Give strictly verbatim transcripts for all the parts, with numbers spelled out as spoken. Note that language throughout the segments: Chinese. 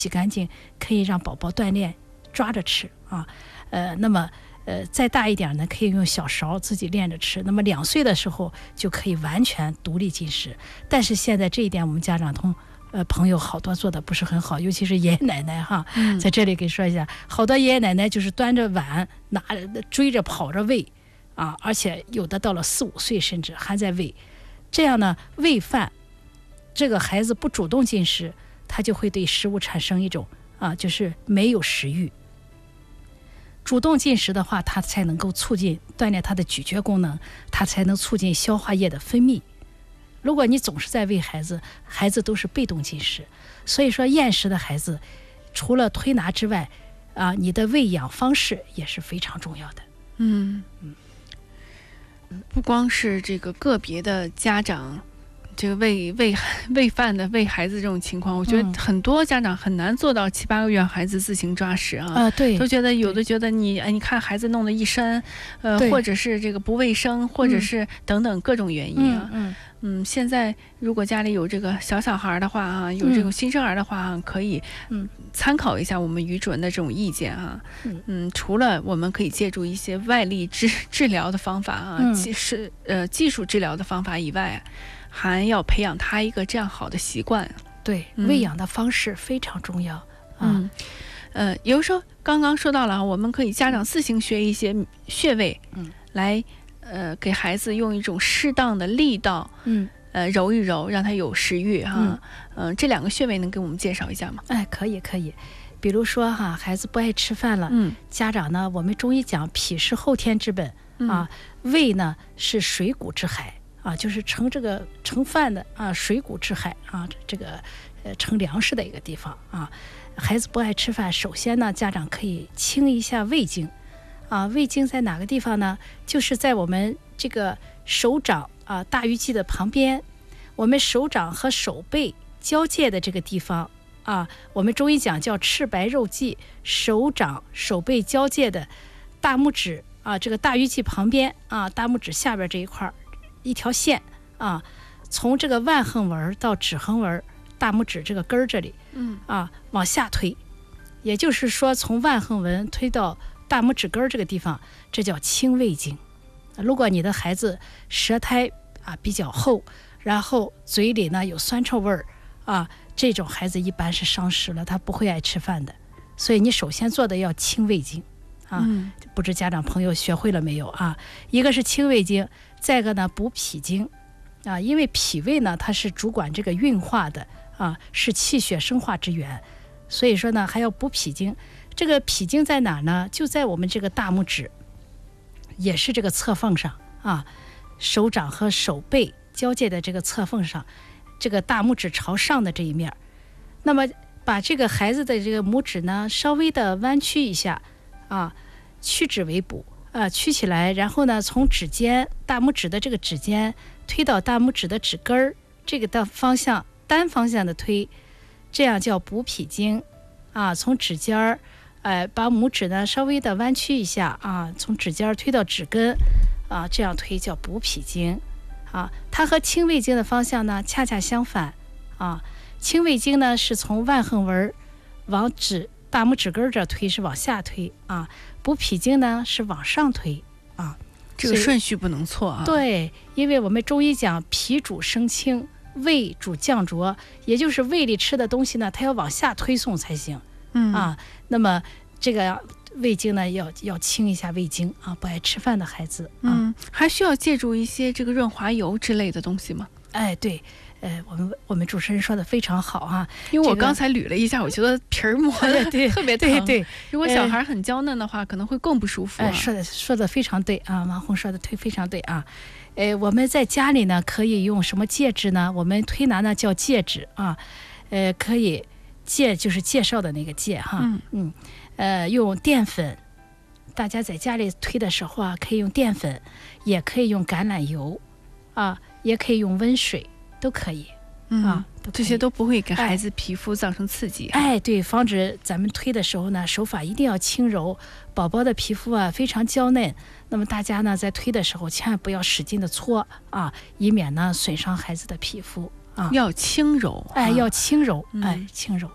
洗干净，可以让宝宝锻炼抓着吃啊。呃，那么呃再大一点呢，可以用小勺自己练着吃。那么两岁的时候就可以完全独立进食。但是现在这一点我们家长同呃朋友好多做的不是很好，尤其是爷爷奶奶哈， 嗯、 在这里给说一下，好多爷爷奶奶就是端着碗拿追着跑着喂啊，而且有的到了四五岁甚至还在喂。这样呢，喂饭，这个孩子不主动进食，他就会对食物产生一种啊，就是没有食欲。主动进食的话，它才能够促进锻炼他的咀嚼功能，它才能促进消化液的分泌。如果你总是在喂孩子，孩子都是被动进食。所以说，厌食的孩子，除了推拿之外，啊，你的喂养方式也是非常重要的。 嗯嗯。不光是这个个别的家长，这个喂喂喂饭的喂孩子这种情况，我觉得很多家长很难做到七八个月孩子自行抓食啊。 啊、呃，对， 都觉得有的觉得你哎，你看孩子弄得一身，呃，或者是这个不卫生，或者是等等各种原因啊。 嗯 嗯, 嗯，现在如果家里有这个小小孩的话啊，有这种新生儿的话、啊，可以嗯参考一下我们于主任的这种意见啊。嗯, 嗯除了我们可以借助一些外力治治疗的方法啊， 嗯、 技是呃技术治疗的方法以外，还要培养他一个这样好的习惯。 对， 嗯、 喂养的方式非常重要。 嗯，呃，有的时候刚刚说到了，我们可以家长自行学一些穴位，嗯，来。呃，给孩子用一种适当的力道，嗯，呃，揉一揉，让他有食欲哈。嗯、呃，这两个穴位能给我们介绍一下吗？ 哎，可以，可以。比如说哈，孩子不爱吃饭了，嗯，家长呢，我们中医讲脾是后天之本、嗯、啊，胃呢是水谷之海啊，就是盛这个盛饭的啊，水谷之海啊，这个呃盛粮食的一个地方啊。孩子不爱吃饭，首先呢，家长可以清一下胃经。啊，胃经在哪个地方呢？就是在我们这个手掌啊大鱼际的旁边，我们手掌和手背交界的这个地方啊，我们中医讲叫赤白肉际，手掌手背交界的大拇指啊，这个大鱼际旁边啊，大拇指下边这一块一条线啊，从这个腕横纹到指横纹，大拇指这个根儿这里，嗯啊往下推，也就是说从腕横纹推到大拇指根这个地方，这叫清胃经。如果你的孩子舌苔啊比较厚，然后嘴里呢有酸臭味儿啊，这种孩子一般是伤食了，他不会爱吃饭的。所以你首先做的要清胃经啊、嗯，不知家长朋友学会了没有啊？一个是清胃经，再一个呢补脾经啊，因为脾胃呢它是主管这个运化的啊，是气血生化之源，所以说呢还要补脾经。这个脾经在哪呢？就在我们这个大拇指，也是这个侧缝上啊，手掌和手背交界的这个侧缝上，这个大拇指朝上的这一面。那么把这个孩子的这个拇指呢，稍微的弯曲一下啊，屈指为补啊，曲起来，然后呢，从指尖大拇指的这个指尖推到大拇指的指根儿，这个的方向单方向的推，这样叫补脾经啊，从指尖儿。呃，把拇指呢稍微的弯曲一下啊，从指尖推到指根啊，这样推叫补脾经啊。它和清胃经的方向呢恰恰相反啊。清胃经呢是从腕横纹往指大拇指根这推，是往下推啊。补脾经呢是往上推啊。 这个顺序不能错啊。 对，因为我们中医讲脾主升清，胃主降浊，也就是胃里吃的东西呢，它要往下推送才行。嗯啊，那么这个胃经呢，要要清一下胃经啊，不爱吃饭的孩子，啊、 嗯，还需要借助一些这个润滑油之类的东西吗？ 哎，对，呃，我们我们主持人说的非常好啊， 因为我刚才捋了一下，这个、我觉得皮儿磨的对特别疼， 对 对, 对。 如果小孩很娇嫩的话，呃、可能会更不舒服、啊。 哎，说的说的非常对啊，王红说的对，非常对啊。呃，我们在家里呢，可以用什么介质呢？我们推拿呢叫介质啊，呃，可以。介就是介绍的那个介哈，嗯嗯，呃，用淀粉，大家在家里推的时候啊，可以用淀粉，也可以用橄榄油，啊，也可以用温水，都可以， 嗯、啊，这些都不会给孩子皮肤造成刺激。 哎，对，防止咱们推的时候呢，手法一定要轻柔，宝宝的皮肤啊非常娇嫩，那么大家呢在推的时候千万不要使劲的搓啊，以免呢损伤孩子的皮肤。啊、 要轻柔， 哎，要轻柔，嗯、哎，轻柔啊，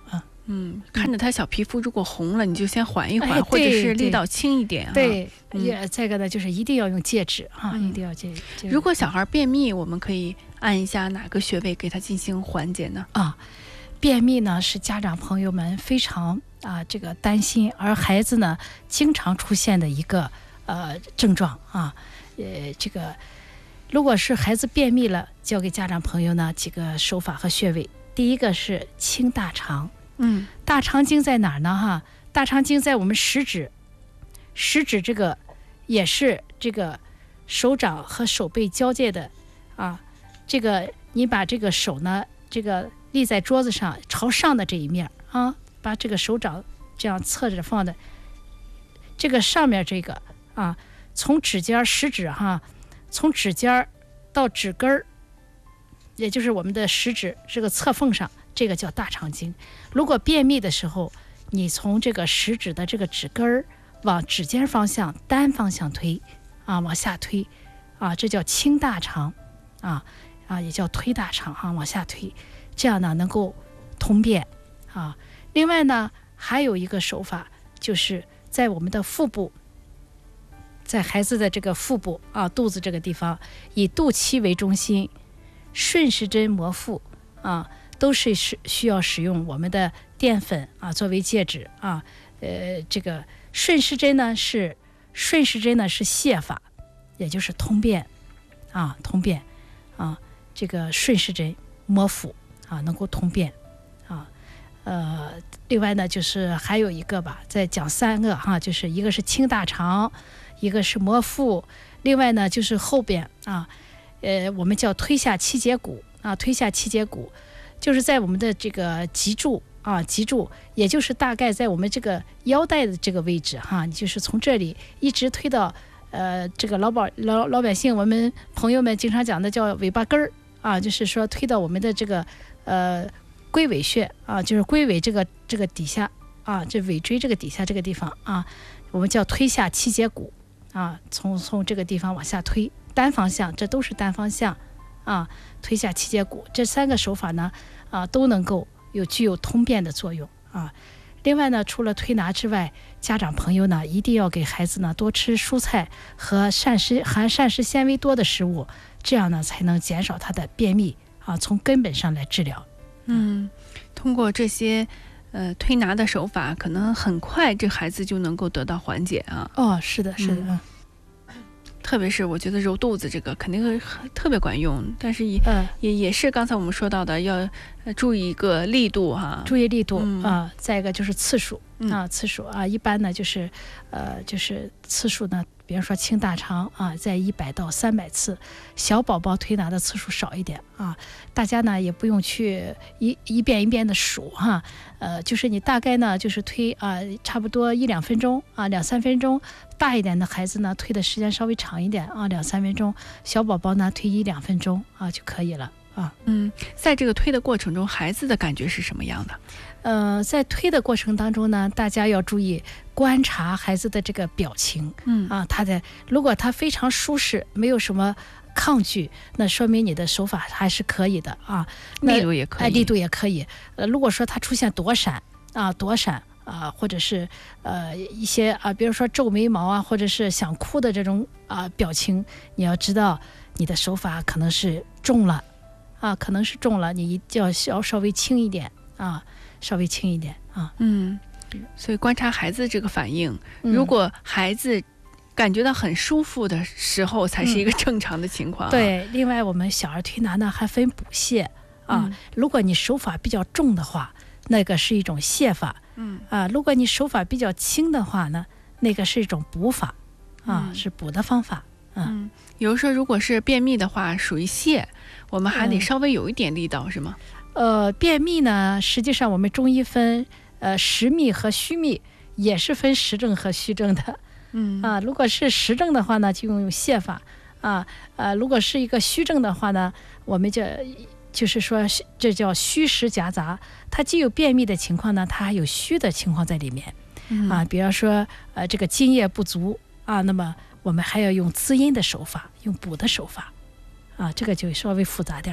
嗯，看着他小皮肤如果红了，你就先缓一缓， 哎、 或者是力道轻一点。 对，也、嗯、再一个呢，就是一定要用戒指哈、嗯，一定要戒指。 如果小孩便秘，我们可以按一下哪个穴位给他进行缓解呢？ 啊，便秘呢是家长朋友们非常啊这个担心，而孩子呢经常出现的一个呃症状啊，呃这个如果是孩子便秘了，教给家长朋友呢几个手法和穴位。第一个是清大肠。 嗯， 大肠经在哪儿呢？哈，大肠经在我们食指，食指这个也是这个手掌和手背交界的啊。这个你把这个手呢，这个立在桌子上朝上的这一面啊，把这个手掌这样侧着放的这个上面这个啊，从指尖食指哈，从指尖到指根儿，也就是我们的食指这个侧缝上。这个叫大肠经。如果便秘的时候，你从这个食指的这个指根儿往指尖方向单方向推啊，往下推啊，这叫清大肠啊啊，也叫推大肠哈、啊，往下推，这样呢能够通便啊。另外呢，还有一个手法，就是在我们的腹部，在孩子的这个腹部啊，肚子这个地方，以肚脐为中心，顺时针摩腹啊。都是是需要使用我们的淀粉啊作为介质啊，呃，这个顺时针呢是顺时针呢是泻法，也就是通便啊，通便啊，这个顺时针摩腹啊能够通便啊，呃，另外呢就是还有一个吧，再讲三个哈、啊，就是一个是清大肠，一个是摩腹，另外呢就是后边啊，呃，我们叫推下七节骨啊，推下七节骨。就是在我们的这个脊柱啊，脊柱，也就是大概在我们这个腰带的这个位置哈，你就是从这里一直推到呃这个老百老老百姓我们朋友们经常讲的叫尾巴根儿啊，就是说推到我们的这个呃龟尾穴啊，就是龟尾这个这个底下啊，这尾椎这个底下这个地方啊，我们叫推下七节骨啊，从从这个地方往下推，单方向，这都是单方向。啊，推下七节骨，这三个手法呢，啊，都能够有具有通便的作用啊。另外呢，除了推拿之外，家长朋友呢一定要给孩子呢多吃蔬菜和膳食含膳食纤维多的食物，这样呢才能减少他的便秘啊，从根本上来治疗。 嗯，通过这些呃推拿的手法，可能很快这孩子就能够得到缓解啊。 哦，是的，是的。嗯特别是我觉得揉肚子这个肯定会特别管用，但是也、嗯、也也是刚才我们说到的，要注意一个力度哈， 注意力度、嗯、啊，再一个就是次数、嗯、啊，次数啊，一般呢就是呃就是次数呢，比如说清大肠啊，在一百到三百次，小宝宝推拿的次数少一点啊，大家呢也不用去一一遍一遍的数哈，呃，就是你大概呢就是推啊，差不多一两分钟啊，两三分钟。大一点的孩子呢，推的时间稍微长一点啊，两三分钟；小宝宝呢，推一两分钟啊就可以了啊。 嗯，在这个推的过程中，孩子的感觉是什么样的？ 呃，在推的过程当中呢，大家要注意观察孩子的这个表情，嗯啊，他的如果他非常舒适，没有什么抗拒，那说明你的手法还是可以的啊， 力度也可以， 哎，力度也可以。呃，如果说他出现躲闪啊，躲闪。啊，或者是呃一些啊，比如说皱眉毛啊，或者是想哭的这种啊表情，你要知道你的手法可能是重了，啊，可能是重了，你一定要要稍微轻一点啊，稍微轻一点啊。 嗯，所以观察孩子这个反应，嗯、如果孩子感觉到很舒服的时候，才是一个正常的情况、啊嗯。 对，另外我们小儿推拿呢还分补泻啊、嗯，如果你手法比较重的话，那个是一种泻法。嗯啊，如果你手法比较轻的话呢，那个是一种补法啊、嗯，是补的方法。嗯， 嗯比如说，如果是便秘的话，属于泻，我们还得稍微有一点力道，嗯、是吗？ 呃，便秘呢，实际上我们中医分呃实秘和虚秘，也是分实证和虚证的。嗯啊，如果是实证的话呢，就用泻法啊。呃，如果是一个虚证的话呢，我们就。就是说，这叫虚实夹杂，它既有便秘的情况呢，它还有虚的情况在里面，嗯、啊，比方说，呃，这个津液不足啊，那么我们还要用滋阴的手法，用补的手法，啊，这个就稍微复杂点了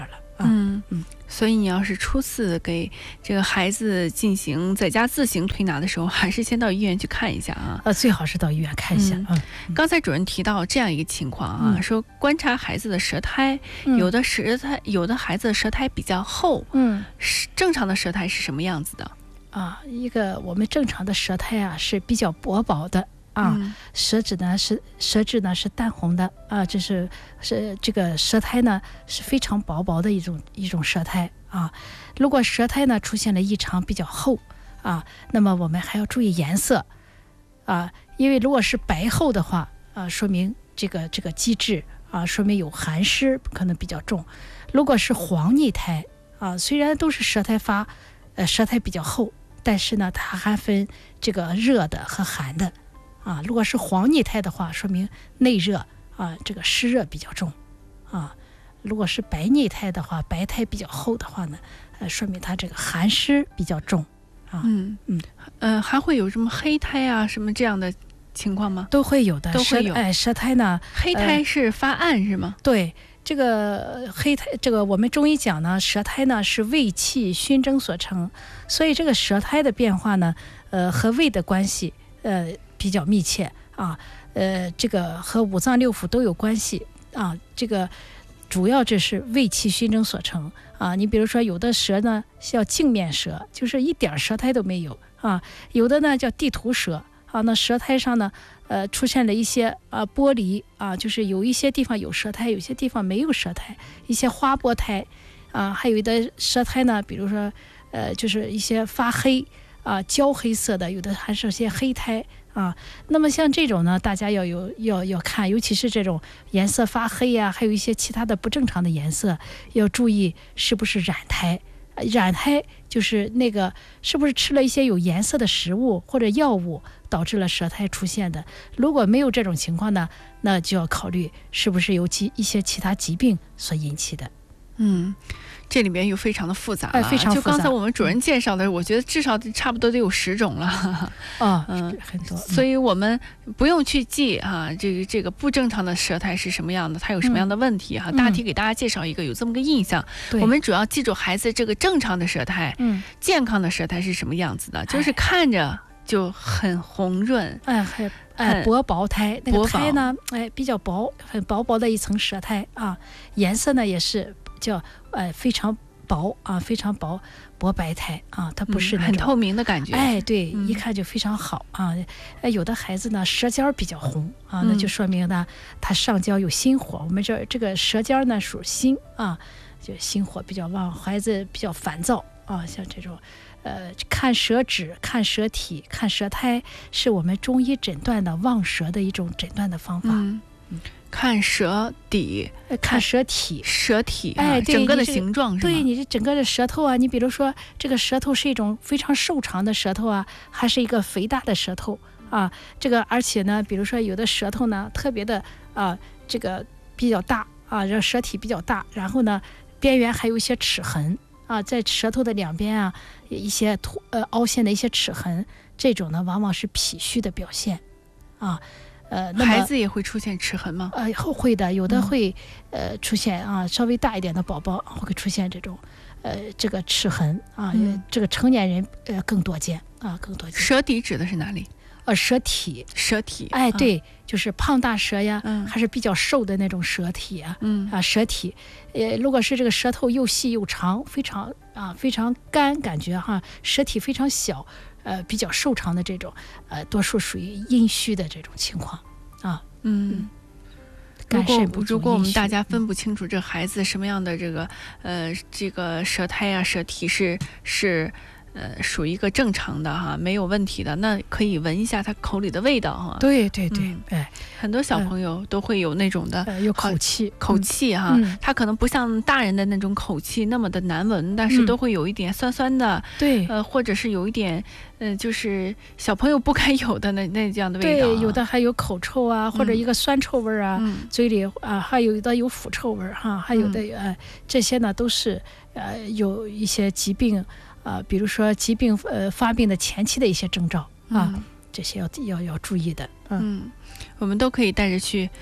啊。 嗯嗯。所以你要是初次给这个孩子进行在家自行推拿的时候，还是先到医院去看一下啊。 呃，最好是到医院看一下。 嗯，嗯刚才主任提到这样一个情况啊，嗯、说观察孩子的舌苔，嗯、有的舌苔有的孩子的舌苔比较厚，嗯，正常的舌苔是什么样子的？ 啊，一个我们正常的舌苔啊是比较薄薄的。啊，嗯、舌质呢是舌质呢是淡红的啊，这是是这个舌苔呢是非常薄薄的一种一种舌苔啊。如果舌苔呢出现了异常比较厚啊，那么我们还要注意颜色啊，因为如果是白厚的话啊，说明这个这个积质啊，说明有寒湿可能比较重。如果是黄腻苔啊，虽然都是舌苔发呃舌苔比较厚，但是呢它还分这个热的和寒的。啊，如果是黄腻苔的话，说明内热啊，这个湿热比较重啊。如果是白腻苔的话，白苔比较厚的话呢，呃，说明它这个寒湿比较重啊。 嗯嗯，呃，还会有什么黑苔啊，什么这样的情况吗？ 都会有的， 都会有。 哎，舌苔呢， 黑苔是发暗、呃、是吗？ 对，这个黑苔，这个我们中医讲呢，舌苔呢是胃气熏蒸所成，所以这个舌苔的变化呢，呃，和胃的关系，呃。比较密切啊，呃，这个和五脏六腑都有关系啊。这个主要这是胃气熏蒸所成啊。你比如说，有的舌呢叫镜面舌，就是一点舌苔都没有啊；有的呢叫地图舌啊，那舌苔上呢，呃，出现了一些啊剥离啊，就是有一些地方有舌苔，有些地方没有舌苔，一些花剥苔啊。还有的舌苔呢，比如说呃，就是一些发黑啊、焦黑色的，有的还是些黑苔。啊，那么像这种呢，大家要有要要看，尤其是这种颜色发黑呀、啊，还有一些其他的不正常的颜色，要注意是不是染苔。染苔就是那个是不是吃了一些有颜色的食物或者药物导致了舌苔出现的。如果没有这种情况呢，那就要考虑是不是由其一些其他疾病所引起的。 嗯。这里面又非常的复杂了， 哎、非常复杂。 就刚才我们主任介绍的，我觉得至少差不多得有十种了。 哦，嗯，很多。 所以我们不用去记哈、啊，这个这个不正常的舌苔是什么样的，它有什么样的问题哈、啊嗯。大体给大家介绍一个，有这么个印象。我们主要记住孩子这个正常的舌苔，嗯，健康的舌苔是什么样子的，就是看着就很红润， 哎，还哎薄薄苔，那个苔呢，哎比较薄，很薄薄的一层舌苔啊，颜色呢也是。叫呃非常薄啊，非常薄薄白苔啊，它不是那种、 嗯、很透明的感觉。 哎，对，嗯、一看就非常好啊。哎，有的孩子呢舌尖比较红啊，那就说明呢他上焦有心火。我们这这个舌尖呢属心啊，就心火比较旺，孩子比较烦躁啊。像这种呃看舌质、看舌体、看舌苔，是我们中医诊断的望舌的一种诊断的方法。 嗯嗯，看舌底， 看舌体， 舌体， 哎，对， 整个的形状是吧？ 对，你这整个的舌头啊，你比如说这个舌头是一种非常瘦长的舌头啊，还是一个肥大的舌头啊？这个而且呢，比如说有的舌头呢特别的啊，这个比较大啊，这舌体比较大，然后呢边缘还有一些齿痕啊，在舌头的两边啊一些凸呃凹陷的一些齿痕，这种呢往往是脾虚的表现啊。呃，那么孩子也会出现齿痕吗？ 呃，会的，有的会、嗯、呃出现啊，稍微大一点的宝宝会出现这种呃这个齿痕啊、嗯，这个成年人呃更多见啊，更多见。 舌底指的是哪里？ 呃，舌体， 舌体， 哎，对，嗯、就是胖大舌呀、嗯，还是比较瘦的那种舌体啊，嗯啊，舌体，呃，如果是这个舌头又细又长，非常啊非常干，感觉哈，舌体非常小。呃，比较瘦长的这种，呃，多数属于阴虚的这种情况啊。嗯， 如果如果我们大家分不清楚这孩子什么样的这个呃这个舌苔啊、舌体是是呃属于一个正常的哈，没有问题的，那可以闻一下他口里的味道哈。 对对对， 嗯、哎，很多小朋友都会有那种的、 呃、有口气口气哈、嗯，他可能不像大人的那种口气那么的难闻，但是都会有一点酸酸的，对、嗯，呃，或者是有一点。呃，就是小朋友不该有的那那这样的味道、啊， 对，有的还有口臭啊，或者一个酸臭味啊，嗯、嘴里啊，还有的有腐臭味哈，还有的、嗯、呃，这些呢都是呃有一些疾病啊、呃，比如说疾病呃发病的前期的一些征兆啊，嗯、这些要要要注意的。嗯， 嗯我们都可以带着去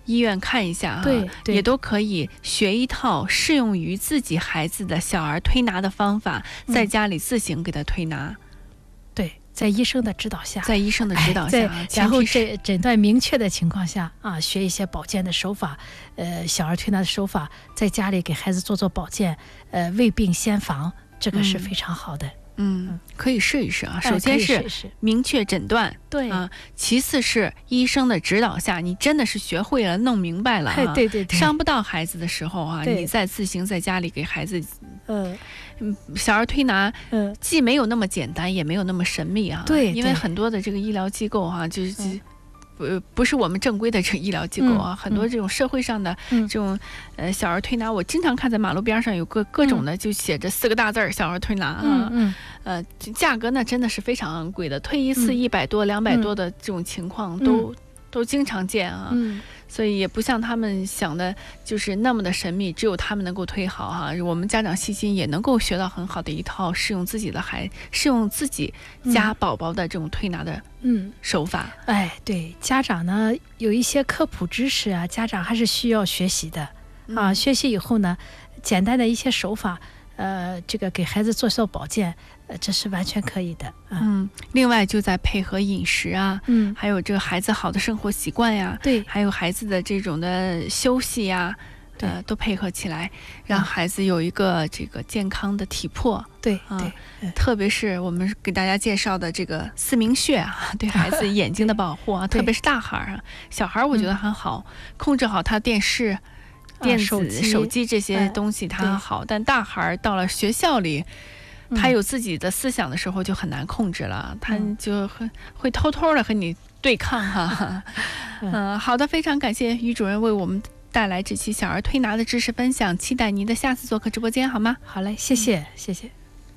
医院看一下哈， 对，对也都可以学一套适用于自己孩子的小儿推拿的方法， 嗯、 在家里自行给他推拿。 对，在医生的指导下， 在医生的指导下， 哎、然后这诊断明确的情况下啊，学一些保健的手法，呃，小儿推拿的手法，在家里给孩子做做保健，呃，未病先防，这个是非常好的。 嗯嗯，可以试一试啊。 哎、 首先是明确诊断， 对啊，其次是医生的指导下，你真的是学会了、弄明白了、啊， 哎、对对对， 伤不到孩子的时候啊，你再自行在家里给孩子， 嗯、 呃，小儿推拿，嗯，既没有那么简单，也没有那么神秘啊。 对， 因为很多的这个医疗机构哈、啊，就是。嗯不不是我们正规的这个医疗机构啊，嗯、很多这种社会上的这种、嗯、呃小儿推拿，我经常看在马路边上有各各种的，就写着四个大字儿“小儿推拿”啊， 嗯呃，价格呢真的是非常昂贵的，推一次一百多、两百多的这种情况都、嗯、都经常见啊。 嗯。 所以也不像他们想的，就是那么的神秘，只有他们能够推好哈。我们家长细心也能够学到很好的一套适用自己的孩，适用自己家宝宝的这种推拿的嗯手法。 嗯、哎，对，家长呢有一些科普知识啊，家长还是需要学习的、嗯、啊。学习以后呢，简单的一些手法，呃，这个给孩子做做保健。这是完全可以的、啊、 嗯，另外就在配合饮食啊， 嗯， 还有这个孩子好的生活习惯呀， 对， 还有孩子的这种的休息呀， 对、 呃，都配合起来，让孩子有一个这个健康的体魄。 对、 啊、 对、 嗯，特别是我们给大家介绍的这个四明穴啊，对孩子眼睛的保护啊，特别是大孩儿啊，小孩儿我觉得还好、嗯，控制好他电视、电子、啊、手机、手机这些东西他好，哎、但大孩儿到了学校里。他有自己的思想的时候就很难控制了，嗯、他就会会偷偷的和你对抗哈。嗯、呃，好的，非常感谢于主任为我们带来这期小儿推拿的知识分享，期待您的下次做客直播间，好吗？ 好嘞，谢谢，嗯、谢谢。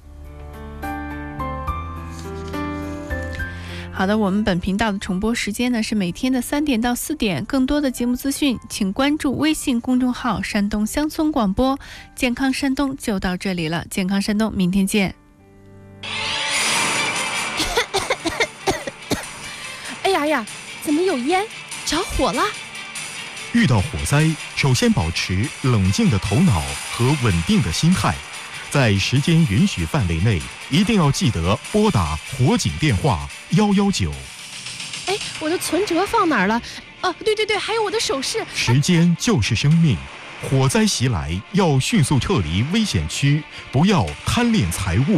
好的，我们本频道的重播时间呢是每天的三点到四点。更多的节目资讯，请关注微信公众号“山东乡村广播”。健康山东就到这里了，健康山东，明天见。 哎呀呀，怎么有烟？着火了！ 遇到火灾，首先保持冷静的头脑和稳定的心态。在时间允许范围内，一定要记得拨打火警电话幺幺九。 哎，我的存折放哪儿了？哦，对对对，还有我的首饰。 时间就是生命，火灾袭来要迅速撤离危险区，不要贪恋财物。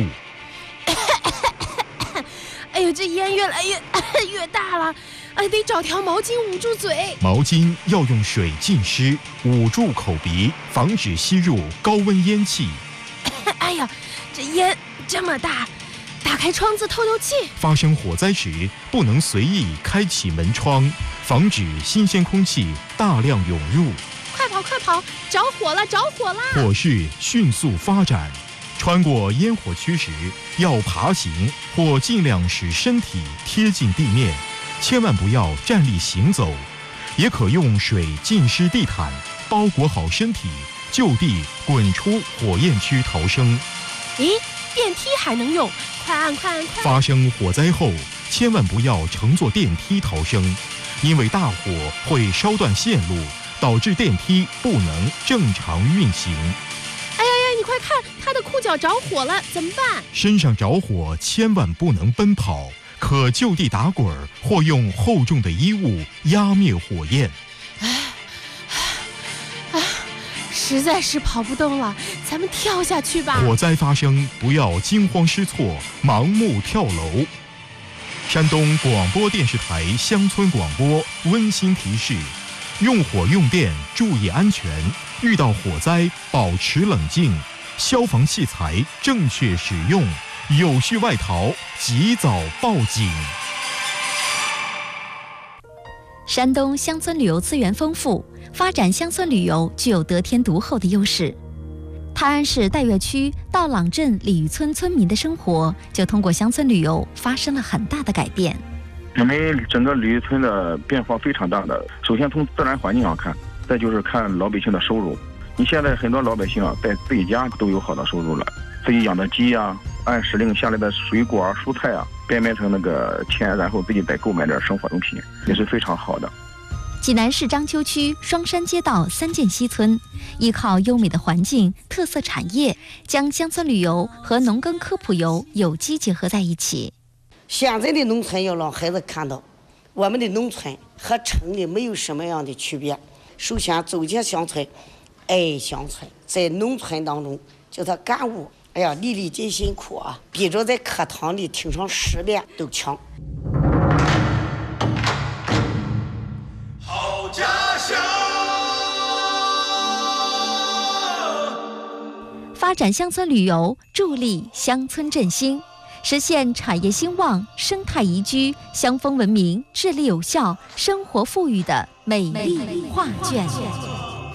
哎呦，这烟越来越越大了，哎，得找条毛巾捂住嘴。 毛巾要用水浸湿，捂住口鼻，防止吸入高温烟气。 哎呀，这烟这么大，打开窗子透透气。 发生火灾时，不能随意开启门窗，防止新鲜空气大量涌入。 快跑快跑，着火了着火了！ 火势迅速发展，穿过烟火区时，要爬行或尽量使身体贴近地面，千万不要站立行走。也可用水浸湿地毯，包裹好身体，就地滚出火焰区逃生。 咦，电梯还能用？快按快按快！ 发生火灾后，千万不要乘坐电梯逃生，因为大火会烧断线路，导致电梯不能正常运行。 哎呀呀，你快看，他的裤脚着火了，怎么办？ 身上着火千万不能奔跑，可就地打滚或用厚重的衣物压灭火焰。 实在是跑不动了，咱们跳下去吧。 火灾发生，不要惊慌失措、盲目跳楼。山东广播电视台乡村广播温馨提示：用火用电注意安全，遇到火灾保持冷静，消防器材正确使用，有序外逃及早报警。 山东乡村旅游资源丰富，发展乡村旅游具有得天独厚的优势。泰安市岱岳区道朗镇鲤鱼村村民的生活就通过乡村旅游发生了很大的改变。 我们整个鲤鱼村的变化非常大的，首先从自然环境上看，再就是看老百姓的收入。你现在很多老百姓啊，在自己家都有好的收入了，自己养的鸡啊，按时令下来的水果啊、蔬菜啊，变卖成那个钱，然后自己再购买点生活用品，也是非常好的。 济南市章丘区双山街道三涧西村，依靠优美的环境、特色产业，将乡村旅游和农耕科普游有机结合在一起。 现在的农村要让孩子看到，我们的农村和城里没有什么样的区别。首先走进乡村，爱乡村，在农村当中叫他感悟，哎呀，粒粒皆辛苦啊，比着在课堂里听上十遍都强。 好家乡， 发展乡村旅游，助力乡村振兴，实现产业兴旺、生态宜居、乡风文明、治理有效、生活富裕的美丽画卷。